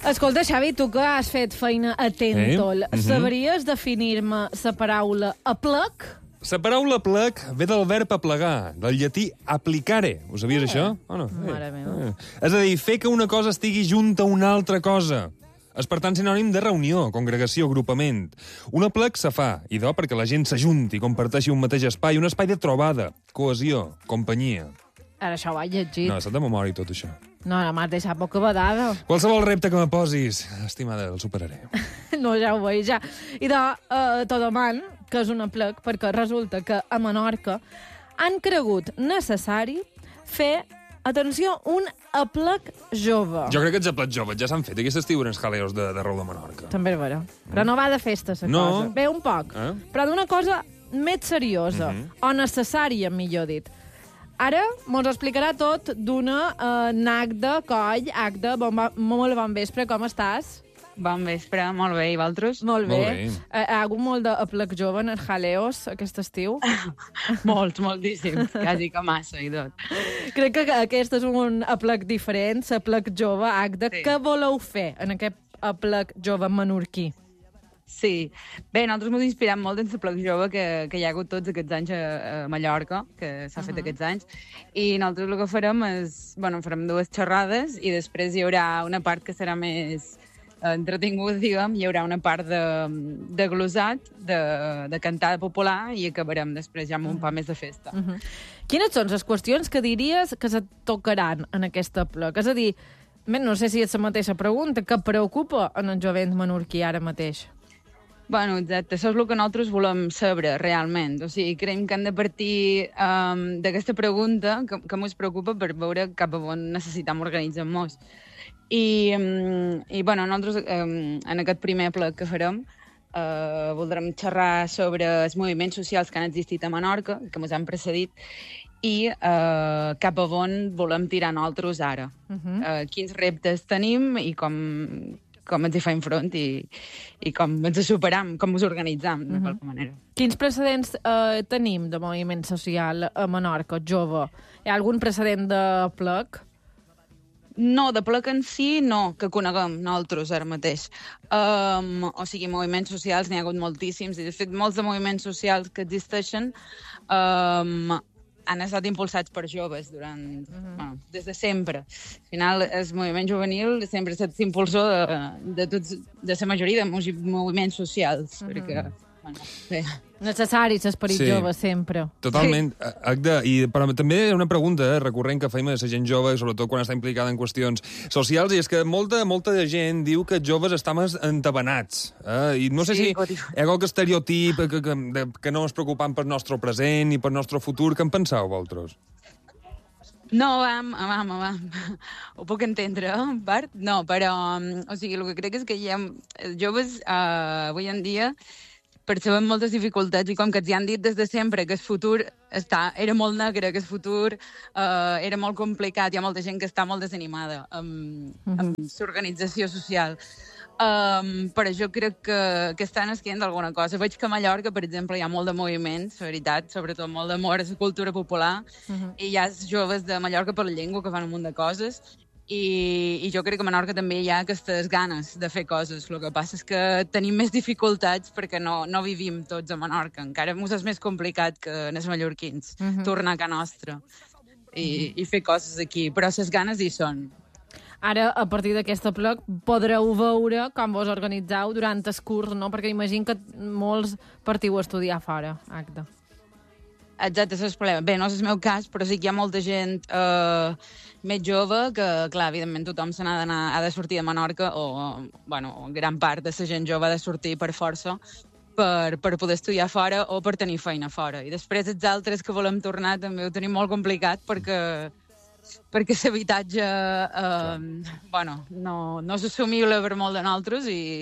Escolta, Xavi, tu que has fet feina a Tentol, sabries definir-me la paraula aplec? La paraula plec ve del verb aplegar, del llatí applicare. Ho sabies, això? O no? Mare meva. És a dir, fer que una cosa estigui junta a una altra cosa. És, per tant, sinònim de reunió, congregació, agrupament. Un aplec se fa, idò perquè la gent s'ajunti, comparteixi un mateix espai, un espai de trobada, cohesió, companyia. Ara això ho he llegit. No, s'ha de memòria tot això. No, m'has deixat poca vedada. Qualsevol repte que me posis, estimada, el superaré. No, ja ho veig, ja. I te deman que és un aplec, perquè resulta que a Menorca han cregut necessari fer, atenció, un aplec jove. Jo crec que els aplecs joves ja s'han fet. Aquest estiu eren els jaleos de Rau de Menorca. També és vera. Però no va de festa, la cosa. Bé, un poc. Però d'una cosa més seriosa, o necessària, millor dit. Ara mos explicarà tot d'una Nagda Coll. Agda, molt bon vespre, com estàs? Bon vespre, molt bé, i vosaltres? Molt bé. Molt bé. Hi ha hagut molt d'aplec jove en els jaleos aquest estiu? Moltíssims, quasi que massa i tot. Crec que aquest és un aplec diferent, l'aplec jove. Agda, Sí. què voleu fer en aquest aplec jove menorquí? Sí. Bé, nosaltres m'ho inspirem molt en l'aplec jove que hi ha hagut tots aquests anys a Mallorca, que s'ha fet aquests anys, i nosaltres el que farem és, bueno, farem dues xerrades i després hi haurà una part que serà més entretingut, diguem, hi haurà una part de glosat, de cantada popular, i acabarem després ja amb un pa més de festa. Quines són les qüestions que diries que se tocaran en aquest aplec? És a dir, no sé si és la mateixa pregunta, que preocupa en el jovent menorquí ara mateix? Bueno, exacte, això és el que nosaltres volem saber realment. O sigui, creiem que hem de partir d'aquesta pregunta que ens preocupa per veure cap a on necessitem organitzar-nos. I bueno, nosaltres en aquest primer ple que farem voldrem xerrar sobre els moviments socials que han existit a Menorca, que ens han precedit, i cap a on volem tirar nosaltres ara. Quins reptes tenim i com ens hi fem front i com ens superam, com ens organitzam, de qualque manera. Quins precedents tenim de moviment social a Menorca, jove? Hi ha algun precedent de plec? No, de plec en si no, que coneguem nosaltres ara mateix. O sigui, moviments socials n'hi ha hagut moltíssims, i de fet molts de moviments socials que existeixen han estat impulsats per joves bueno, des de sempre. Al final, el moviment juvenil sempre ha estat impulsor de la majoria de moviments socials, perquè, bueno, bé. Necessari l'esperit jove, sempre. Totalment. Agda, però també una pregunta recurrent que fem a la gent jove, sobretot quan està implicada en qüestions socials, i és que molta gent diu que els joves estan més entabanats. I no sé si hi ha qualque estereotip que no ens preocupem pel nostre present i pel nostre futur. Què en penseu, vosaltres? No, ho puc entendre, en part. No, però, o sigui, el que crec és que hi ha els joves avui en dia perceben moltes dificultats i com que els hi han dit des de sempre que el futur era molt negre, que el futur era molt complicat, hi ha molta gent que està molt desanimada amb l'organització social. Però jo crec que estan esquient d'alguna cosa. Veig que a Mallorca, per exemple, hi ha molt de moviments, la veritat, sobretot molt d'amor a la cultura popular, i hi ha els joves de Mallorca per la llengua que fan un munt de coses, i jo crec que a Menorca també hi ha aquestes ganes de fer coses. El que passa és que tenim més dificultats perquè no vivim tots a Menorca. Encara és més complicat que en els mallorquins tornar a casa nostra i fer coses aquí. Però les ganes hi són. Ara, a partir d'aquest aplec, podreu veure com vos organitzeu durant el curs, no? Perquè imagino que molts partiu a estudiar fora, Agda. Exacte, això és el problema. Bé, no és el meu cas, però sí que hi ha molta gent més jove que, clar, evidentment tothom ha de sortir de Menorca, o, bueno, gran part de la gent jove ha de sortir per força per poder estudiar fora o per tenir feina fora. I després els altres que volem tornar també ho tenim molt complicat perquè l'habitatge bueno, no és assumible per molt de nosaltres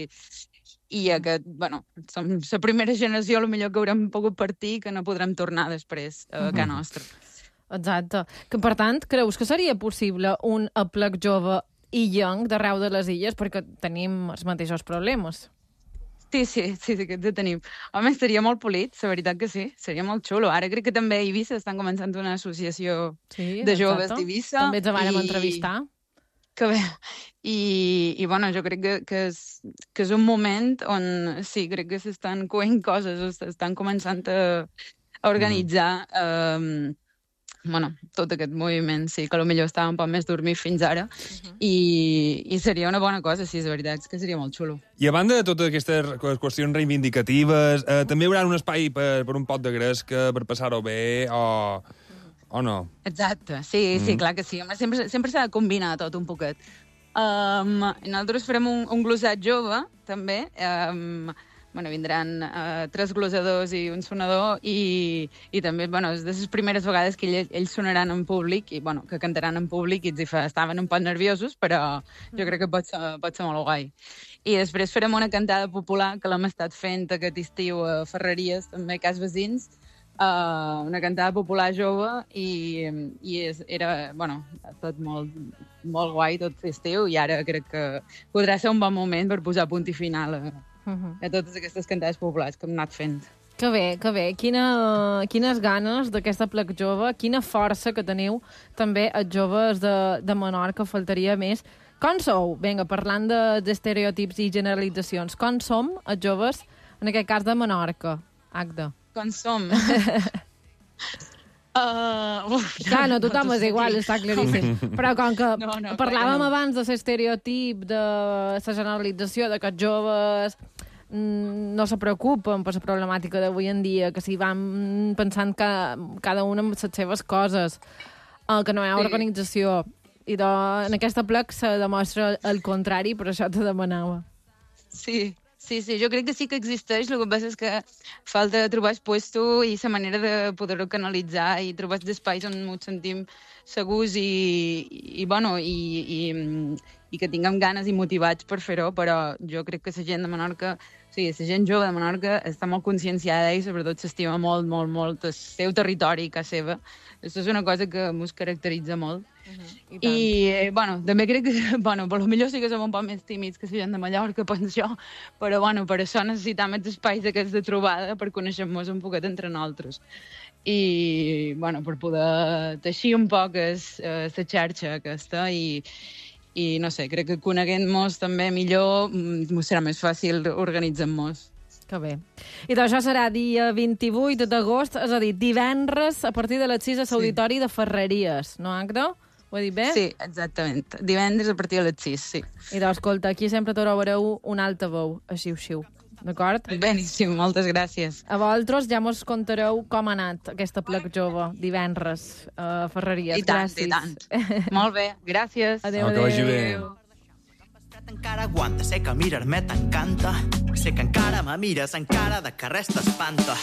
i som la primera generació potser que haurem pogut partir que no podrem tornar després a casa nostra. Exacte. Que, per tant, creus que seria possible un aplec jove illenc d'arreu de les illes perquè tenim els mateixos problemes? Sí, que ho tenim. Home, estaria molt polit, la veritat que sí. Seria molt xulo. Ara crec que també a Eivissa estan començant una associació de joves d'Eivissa. També ens vàrem entrevistar. Que bé. I bueno, jo crec que és un moment on sí, crec que s'estan coent coses, estan començant a organitzar bueno, tot aquest moviment, sí, que potser estava un poc més dormit fins ara, i seria una bona cosa, sí, és veritat, és que seria molt xulo. I a banda de totes aquestes qüestions reivindicatives, també hi haurà un espai per un pot de gresca, per passar-ho bé, o no? Exacte, sí, clar que sí. Home, sempre s'ha de combinar tot un poquet. Nosaltres farem un glossat jove, també. Vindran 3 glossadors i un sonador i també, és de les primeres vegades que ells sonaran en públic i, que cantaran en públic i estaven un poc nerviosos, però jo crec que pot ser molt guai. I després farem una cantada popular que l'hem estat fent aquest estiu a Ferreries, també a Cas Vesins, una cantada popular jove i era, tot molt guai tot l'estiu i ara crec que podrà ser un bon moment per posar punt i final a totes aquestes cantades populars que hem anat fent. Que bé, que bé. Quines ganes d'aquesta plec jove, quina força que teniu també els joves de Menorca, faltaria més. Com sou? Vinga, parlant d'estereotips i generalitzacions, com som els joves, en aquest cas de Menorca, Agda? Com som? Clar, no tothom és igual, està claríssim. Però com que parlàvem abans de l'estereotip, de la generalització de que els joves no se preocupen per la problemàtica d'avui en dia, que s'hi van pensant cada un amb les seves coses, que no hi ha organització. I en aquesta plec se demostra el contrari, per això te demanava. Sí, jo crec que sí que existeix, el que passa és que falta trobar el puesto i la manera de poder-ho canalitzar i trobar els espais on ens sentim segurs i que tinguem ganes i motivats per fer-ho, però jo crec que la gent de Menorca, la gent jove de Menorca està molt conscienciada i sobretot s'estima molt, molt, molt el seu territori, casa seva. Això és una cosa que ens caracteritza molt. I també crec que, potser sí que som un poc més tímids que la gent de Mallorca, penso jo, però per això necessitam els espais aquests de trobada per conèixer-nos un poquet entre nosaltres. I, per poder teixir un poc la xarxa aquesta i no sé, crec que coneguent-nos també millor serà més fàcil organitzar-nos. Que bé. I això serà dia 28 d'agost, és a dir, divendres a partir de les 6 a l'Auditori de Ferreries, no, Agda? Ho he dit bé? Sí, exactament. Divendres a partir de les 6, sí. I doncs, escolta, aquí sempre trobareu un altaveu, així, d'acord? Beníssim, moltes gràcies. A vosaltres ja mos contareu com ha anat aquesta plec jove divendres a Ferreries. I tant, gràcies. I tant. Molt bé, gràcies. Adéu, que vagi bé. Encara aguanta, sé que mirar-me t'encanta, sé que encara me mires, encara de que res t'espanta.